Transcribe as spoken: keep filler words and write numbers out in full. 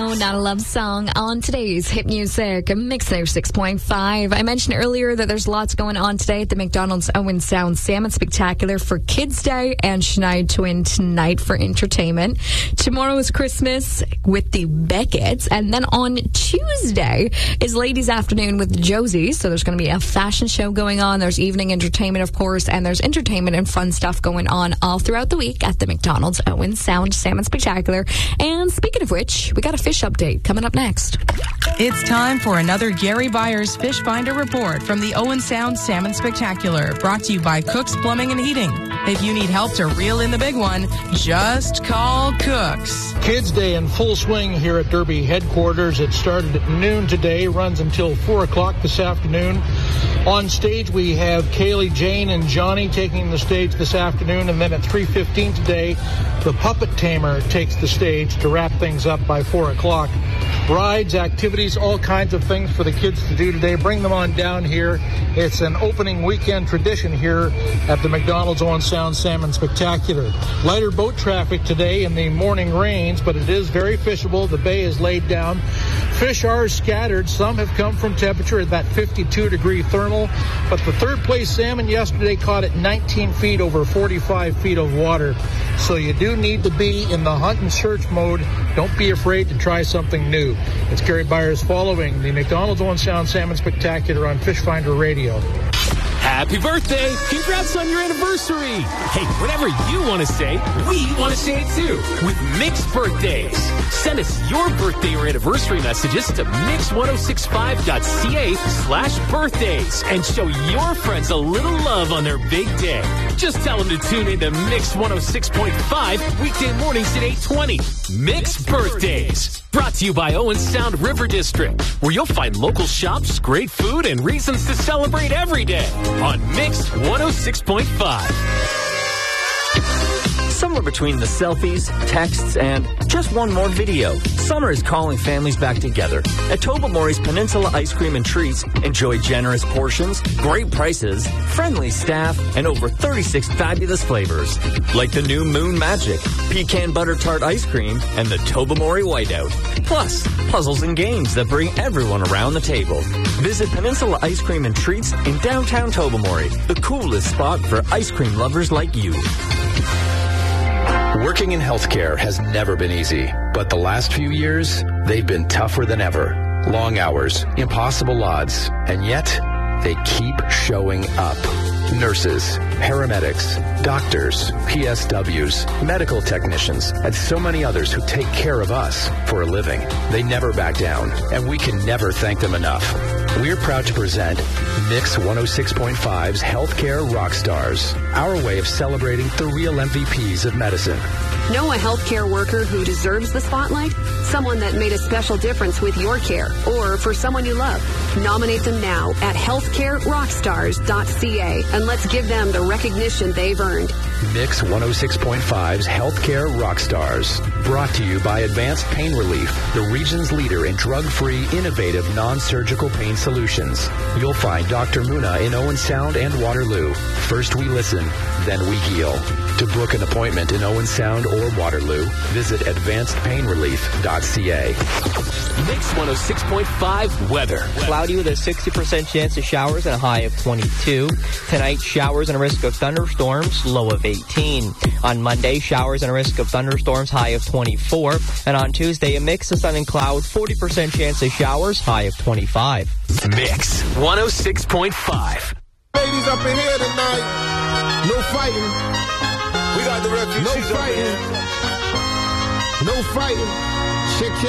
No, Not a Love Song on today's Hit Music Mix oh six point five. I mentioned earlier that there's lots going on today at the McDonald's Owen Sound Salmon Spectacular for Kids Day and Sinead Twin tonight for entertainment. Tomorrow is Christmas with the Becketts, and then on Tuesday is Ladies Afternoon with Josie. So there's going to be a fashion show going on. There's evening entertainment, of course, and there's entertainment and fun stuff going on all throughout the week at the McDonald's Owen Sound Salmon Spectacular. And speaking of which, we got a fish update coming up next. It's time for another Gary Byers Fish Finder report from the Owen Sound Salmon Spectacular, brought to you by Cook's Plumbing and Heating. If you need help to reel in the big one, just call Cook's. Kids Day in full swing here at Derby headquarters. It started at noon today, runs until four o'clock this afternoon. On stage, we have Kaylee, Jane, and Johnny taking the stage this afternoon, and then at three fifteen today, the Puppet Tamer takes the stage to wrap things up by four o'clock. Rides, activities, all kinds of things for the kids to do today. Bring them on down here. It's an opening weekend tradition here at the McDonald's Owen Sound Salmon Spectacular. Lighter boat traffic today in the morning rains, but it is very fishable. The bay is laid down. Fish are scattered. Some have come from temperature at that fifty-two degree thermal, but the third place salmon yesterday caught at nineteen feet over forty-five feet of water. So you do need to be in the hunt and search mode. Don't be afraid to try something new. It's Gary Byers following the McDonald's Owen Sound Salmon Spectacular on Fish Finder Radio. Happy birthday! Congrats on your anniversary! Hey, whatever you want to say, we want to say it too with Mix Birthdays. Send us your birthday or anniversary messages to mix ten sixty-five dot c a slash birthdays and show your friends a little love on their big day. Just tell them to tune in to Mix one oh six point five weekday mornings at eight twenty. Mix Birthdays. Brought to you by Owen Sound River District, where you'll find local shops, great food, and reasons to celebrate every day on Mix one oh six point five. Somewhere between the selfies, texts, and just one more video, summer is calling families back together. At Tobermory's Peninsula Ice Cream and Treats, enjoy generous portions, great prices, friendly staff, and over thirty-six fabulous flavors. Like the new Moon Magic, Pecan Butter Tart Ice Cream, and the Tobermory Whiteout. Plus, puzzles and games that bring everyone around the table. Visit Peninsula Ice Cream and Treats in downtown Tobermory, the coolest spot for ice cream lovers like you. Working in healthcare has never been easy, but the last few years, they've been tougher than ever. Long hours, impossible odds, and yet they keep showing up. Nurses, paramedics, doctors, P S Ws, medical technicians, and so many others who take care of us for a living. They never back down, and we can never thank them enough. We're proud to present Mix one oh six point five's Healthcare Rockstars, our way of celebrating the real M V Ps of medicine. Know a healthcare worker who deserves the spotlight? Someone that made a special difference with your care, or for someone you love. Nominate them now at healthcare rockstars dot c a, and let's give them the recognition they've earned. Mix one oh six point five's Healthcare Rockstars, brought to you by Advanced Pain Relief, the region's leader in drug-free, innovative, non-surgical pain solutions. You'll find Doctor Muna in Owen Sound and Waterloo. First we listen, then we heal. To book an appointment in Owen Sound or Waterloo, visit advanced pain relief dot c a. Mix one oh six point five weather. Cloudy with a sixty percent chance of showers and a high of twenty-two. Tonight, showers and a risk of thunderstorms, low of eighteen. On Monday, showers and a risk of thunderstorms, high of twenty-four. And on Tuesday, a mix of sun and cloud, forty percent chance of showers, high of twenty-five. Mix one oh six point five. Ladies up in here tonight, no fighting. We got the refugees. No fighting. No fighting. Shake